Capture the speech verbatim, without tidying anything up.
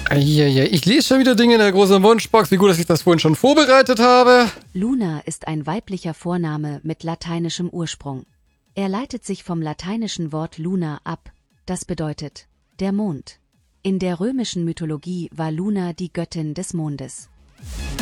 Eieiei, ich lese schon wieder Dinge in der großen Wunschbox. Wie gut, dass ich das vorhin schon vorbereitet habe. Luna ist ein weiblicher Vorname mit lateinischem Ursprung. Er leitet sich vom lateinischen Wort luna ab, das bedeutet der Mond. In der römischen Mythologie war Luna die Göttin des Mondes.